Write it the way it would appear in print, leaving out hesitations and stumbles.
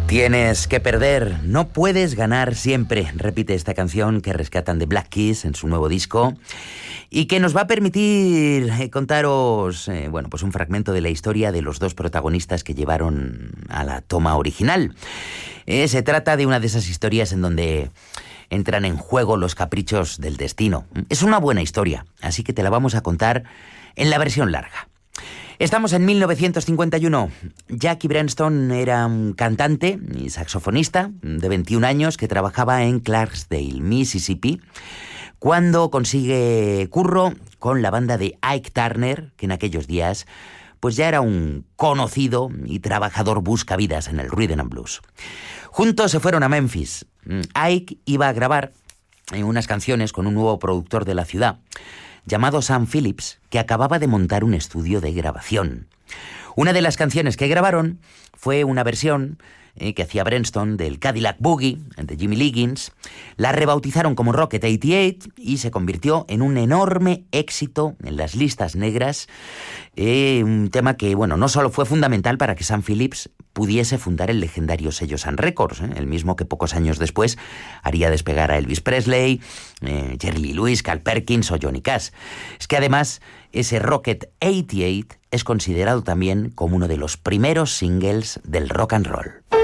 Tienes que perder, no puedes ganar siempre, repite esta canción que rescatan de Black Keys en su nuevo disco y que nos va a permitir contaros pues un fragmento de la historia de los dos protagonistas que llevaron a la toma original. Se trata de una de esas historias en donde entran en juego los caprichos del destino. Es una buena historia, así que te la vamos a contar en la versión larga. Estamos en 1951. Jackie Brenston era un cantante y saxofonista de 21 años que trabajaba en Clarksdale, Mississippi, cuando consigue curro con la banda de Ike Turner, que en aquellos días pues ya era un conocido y trabajador buscavidas en el rhythm and blues. Juntos se fueron a Memphis. Ike iba a grabar unas canciones con un nuevo productor de la ciudad, llamado Sam Phillips, que acababa de montar un estudio de grabación. Una de las canciones que grabaron fue una versión que hacía Brenston del Cadillac Boogie de Jimmy Liggins. La rebautizaron como Rocket 88 y se convirtió en un enorme éxito en las listas negras. Un tema que, no solo fue fundamental para que Sam Phillips pudiese fundar el legendario sello Sun Records, el mismo que pocos años después haría despegar a Elvis Presley, Jerry Lee Lewis, Carl Perkins o Johnny Cash. Es que además ese Rocket 88 es considerado también como uno de los primeros singles del rock and roll.